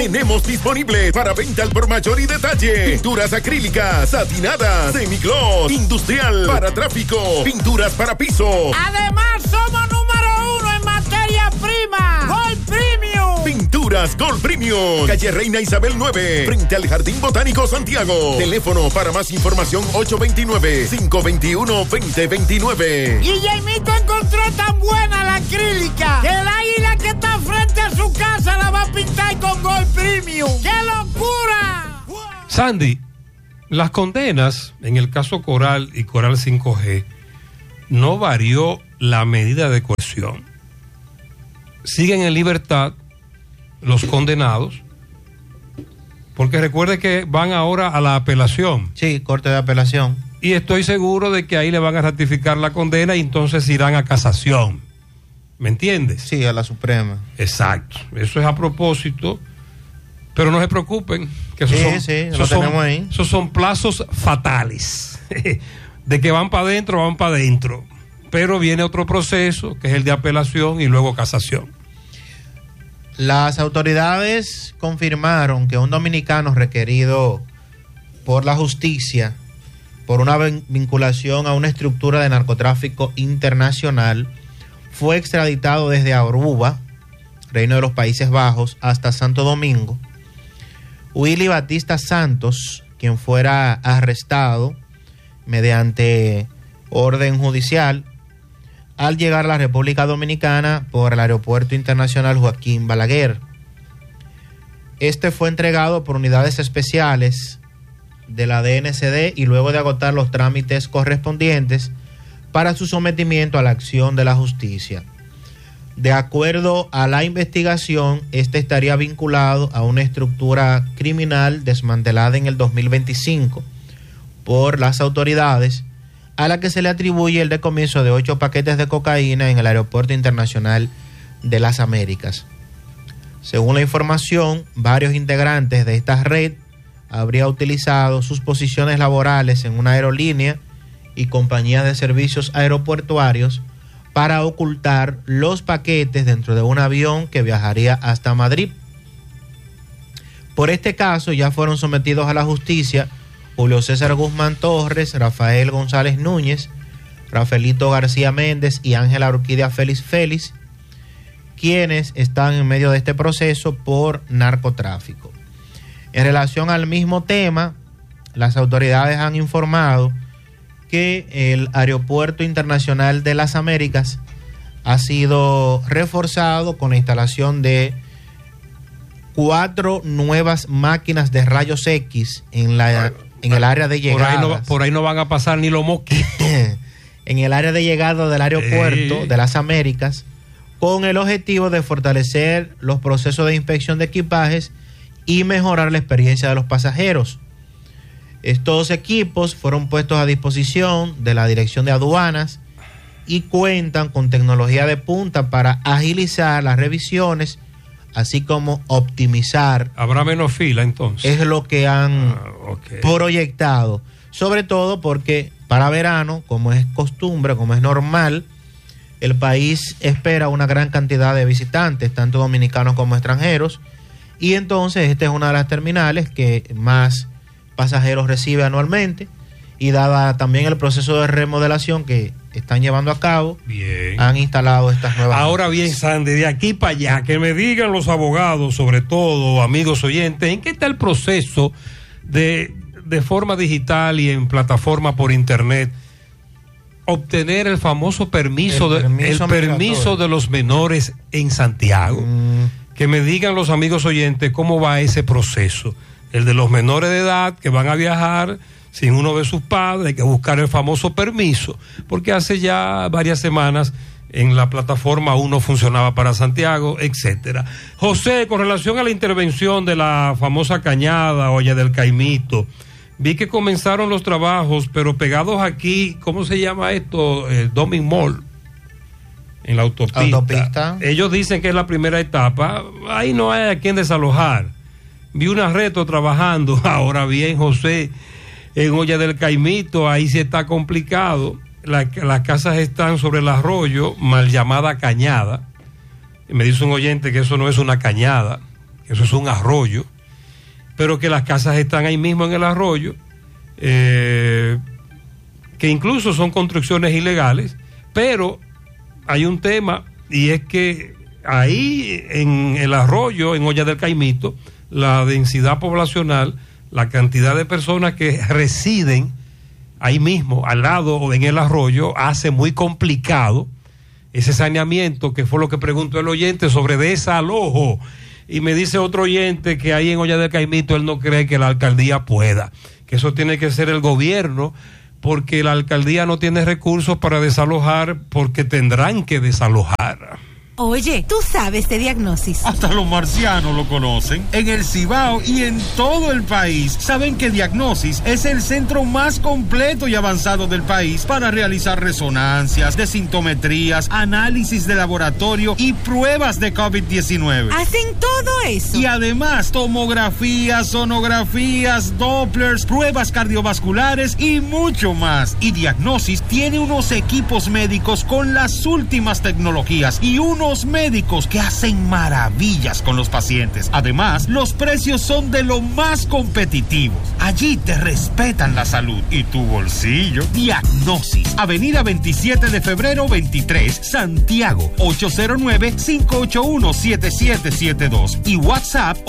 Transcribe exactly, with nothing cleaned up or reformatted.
tenemos disponible para venta al por mayor y detalle. Pinturas acrílicas, satinadas, semigloss, industrial, para tráfico, pinturas para piso. Además, somos número uno en materia prima. Gold Premium. Pinturas Gold Premium. Calle Reina Isabel nueve, frente al Jardín Botánico Santiago. Teléfono para más información ocho dos nueve, cinco dos uno, dos cero dos nueve. Y Jaimito encontró tan buena la acrílica que el águila que está frente a su casa la va a pintar con Gold Premium. ¡Qué locura! Sandy, las condenas en el caso Coral y Coral cinco G no varió la medida de coerción. Siguen en libertad los condenados, porque recuerde que van ahora a la apelación. Sí, corte de apelación. Y estoy seguro de que ahí le van a ratificar la condena y entonces irán a casación. ¿Me entiendes? Sí, a la Suprema. Exacto. Eso es a propósito. Pero no se preocupen, que esos sí, son, sí, esos lo son, tenemos ahí. Esos son plazos fatales. De que van para adentro, van para adentro. Pero viene otro proceso, que es el de apelación y luego casación. Las autoridades confirmaron que un dominicano requerido por la justicia por una vinculación a una estructura de narcotráfico internacional fue extraditado desde Aruba, Reino de los Países Bajos, hasta Santo Domingo. Willy Batista Santos, quien fuera arrestado mediante orden judicial al llegar a la República Dominicana por el Aeropuerto Internacional Joaquín Balaguer. Este fue entregado por unidades especiales de la D N C D y luego de agotar los trámites correspondientes para su sometimiento a la acción de la justicia. De acuerdo a la investigación, este estaría vinculado a una estructura criminal desmantelada en el dos mil veinticinco por las autoridades, a la que se le atribuye el decomiso de ocho paquetes de cocaína en el Aeropuerto Internacional de las Américas. Según la información, varios integrantes de esta red habrían utilizado sus posiciones laborales en una aerolínea y compañías de servicios aeroportuarios para ocultar los paquetes dentro de un avión que viajaría hasta Madrid. Por este caso ya fueron sometidos a la justicia Julio César Guzmán Torres, Rafael González Núñez, Rafaelito García Méndez y Ángela Orquídea Félix Félix, quienes están en medio de este proceso por narcotráfico. En relación al mismo tema, las autoridades han informado que el Aeropuerto Internacional de las Américas ha sido reforzado con la instalación de cuatro nuevas máquinas de rayos X en la en el área de llegada. Por ahí no, por ahí no van a pasar ni los mosquitos. En el área de llegada del aeropuerto eh. de las Américas, con el objetivo de fortalecer los procesos de inspección de equipajes y mejorar la experiencia de los pasajeros. Estos equipos fueron puestos a disposición de la Dirección de Aduanas y cuentan con tecnología de punta para agilizar las revisiones, así como optimizar. ¿Habrá menos fila entonces? Es lo que han ah, okay. proyectado, sobre todo porque para verano, como es costumbre, como es normal, el país espera una gran cantidad de visitantes, tanto dominicanos como extranjeros, y entonces esta es una de las terminales que más pasajeros recibe anualmente, y dada también el proceso de remodelación que están llevando a cabo, bien, han instalado estas nuevas. Ahora bien, Sandy, de aquí para allá, que me digan los abogados, sobre todo, amigos oyentes, ¿en qué está el proceso de, de forma digital y en plataforma por internet, obtener el famoso permiso, el permiso, de, el permiso de los menores en Santiago? Mm. Que me digan los amigos oyentes cómo va ese proceso. El de los menores de edad que van a viajar sin uno de sus padres, hay que buscar el famoso permiso, porque hace ya varias semanas en la plataforma uno funcionaba para Santiago, etcétera. José, con relación a la intervención de la famosa cañada, Olla del Caimito, vi que comenzaron los trabajos, pero pegados aquí, ¿cómo se llama esto? Eh, Domin Mall, en la autopista. autopista. Ellos dicen que es la primera etapa, ahí no hay a quien desalojar. Vi una reto trabajando, ahora bien, José, en Olla del Caimito, ahí sí está complicado. La, las casas están sobre el arroyo, mal llamada cañada. Me dice un oyente que eso no es una cañada, eso es un arroyo, pero que las casas están ahí mismo en el arroyo, eh, que incluso son construcciones ilegales, pero hay un tema, y es que ahí en el arroyo, en Olla del Caimito, la densidad poblacional, la cantidad de personas que residen ahí mismo, al lado o en el arroyo, hace muy complicado ese saneamiento, que fue lo que preguntó el oyente sobre desalojo. Y me dice otro oyente que ahí en Olla del Caimito él no cree que la alcaldía pueda, que eso tiene que ser el gobierno, porque la alcaldía no tiene recursos para desalojar, porque tendrán que desalojar. Oye, tú sabes de Diagnosis. Hasta los marcianos lo conocen. En el Cibao y en todo el país saben que Diagnosis es el centro más completo y avanzado del país para realizar resonancias, desintometrías, análisis de laboratorio y pruebas de COVID diecinueve. ¿Hacen todo eso? Y además tomografías, sonografías, Dopplers, pruebas cardiovasculares y mucho más. Y Diagnosis tiene unos equipos médicos con las últimas tecnologías y unos médicos que hacen maravillas con los pacientes. Además, los precios son de lo más competitivos. Allí te respetan la salud y tu bolsillo. Diagnosis, Avenida veintisiete de febrero veintitrés, Santiago, ocho cero nueve, cinco ocho uno, siete siete siete dos y WhatsApp